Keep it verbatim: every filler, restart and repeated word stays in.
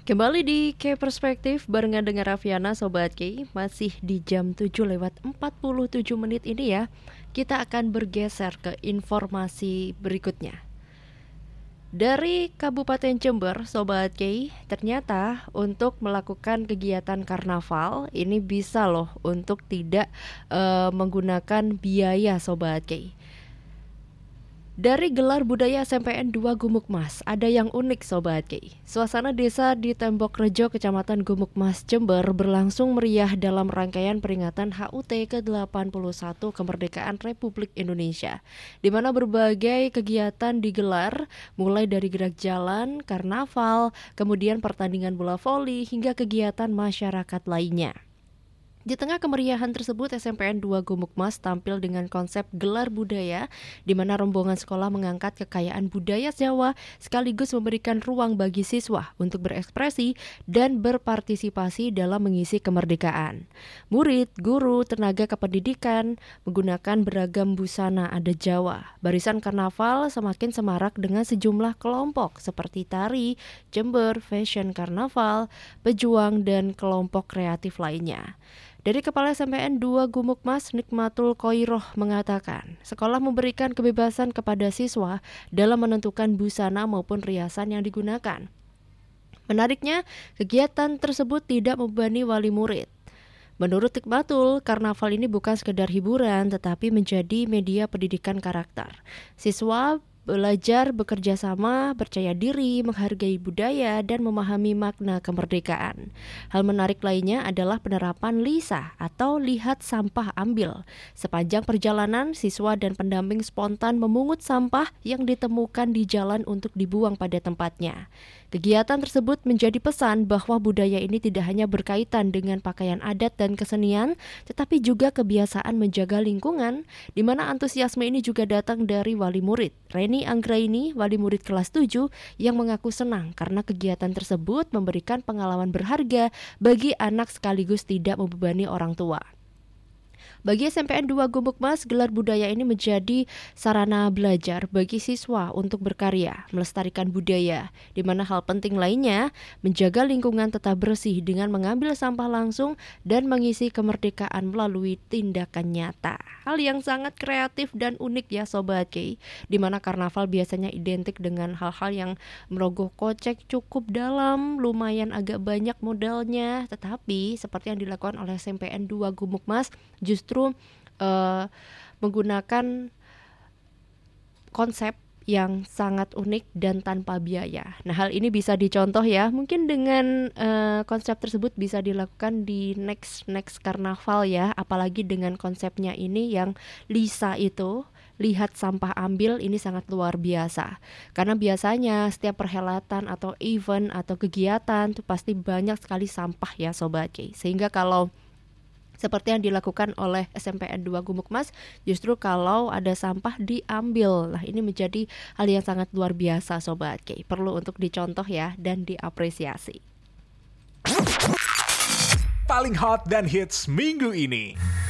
Kembali di K Perspektif barengan dengan Raffiana Sobat K. Masih di jam tujuh lewat empat puluh tujuh menit ini ya. Kita akan bergeser ke informasi berikutnya. Dari Kabupaten Jember, Sobat K, ternyata untuk melakukan kegiatan karnaval ini bisa loh untuk tidak uh, menggunakan biaya, Sobat K. Dari gelar budaya S M P N dua Gumukmas, ada yang unik Sobat K. Suasana desa di Tembok Rejo, Kecamatan Gumukmas, Jember berlangsung meriah dalam rangkaian peringatan H U T ke delapan puluh satu Kemerdekaan Republik Indonesia, di mana berbagai kegiatan digelar, mulai dari gerak jalan, karnaval, kemudian pertandingan bola voli, hingga kegiatan masyarakat lainnya. Di tengah kemeriahan tersebut, S M P N dua Gumukmas tampil dengan konsep gelar budaya, di mana rombongan sekolah mengangkat kekayaan budaya Jawa sekaligus memberikan ruang bagi siswa untuk berekspresi dan berpartisipasi dalam mengisi kemerdekaan. Murid, guru, tenaga kependidikan menggunakan beragam busana adat Jawa. Barisan karnaval semakin semarak dengan sejumlah kelompok seperti tari, Jember, fashion karnaval, pejuang, dan kelompok kreatif lainnya. Dari Kepala S M P N dua Gumukmas, Nikmatul Khoiroh mengatakan, sekolah memberikan kebebasan kepada siswa dalam menentukan busana maupun riasan yang digunakan. Menariknya, kegiatan tersebut tidak membebani wali murid. Menurut Nikmatul, karnaval ini bukan sekedar hiburan, tetapi menjadi media pendidikan karakter. Siswa belajar bekerja sama, percaya diri, menghargai budaya, dan memahami makna kemerdekaan. Hal menarik lainnya adalah penerapan LISA atau lihat sampah ambil. Sepanjang perjalanan, siswa dan pendamping spontan memungut sampah yang ditemukan di jalan untuk dibuang pada tempatnya. Kegiatan tersebut menjadi pesan bahwa budaya ini tidak hanya berkaitan dengan pakaian adat dan kesenian, tetapi juga kebiasaan menjaga lingkungan, di mana antusiasme ini juga datang dari wali murid. Reni Anggraini, wali murid kelas tujuh, yang mengaku senang karena kegiatan tersebut memberikan pengalaman berharga bagi anak sekaligus tidak membebani orang tua. Bagi S M P N dua Gumukmas, gelar budaya ini menjadi sarana belajar bagi siswa untuk berkarya, melestarikan budaya, di mana hal penting lainnya menjaga lingkungan tetap bersih dengan mengambil sampah langsung dan mengisi kemerdekaan melalui tindakan nyata. Hal yang sangat kreatif dan unik ya Sobat K, di mana karnaval biasanya identik dengan hal-hal yang merogoh kocek cukup dalam, lumayan agak banyak modalnya, tetapi seperti yang dilakukan oleh S M P N dua Gumukmas justru Uh, menggunakan konsep yang sangat unik dan tanpa biaya. Nah, hal ini bisa dicontoh ya. Mungkin dengan uh, konsep tersebut bisa dilakukan di next next karnaval ya. Apalagi dengan konsepnya ini yang LISA itu, lihat sampah ambil, ini sangat luar biasa. Karena biasanya setiap perhelatan atau event atau kegiatan itu pasti banyak sekali sampah ya Sobat K. Sehingga kalau seperti yang dilakukan oleh S M P N dua Gumukmas, justru kalau ada sampah diambil. Nah, ini menjadi hal yang sangat luar biasa Sobat K. Perlu untuk dicontoh ya dan diapresiasi. Paling hot dan hits minggu ini.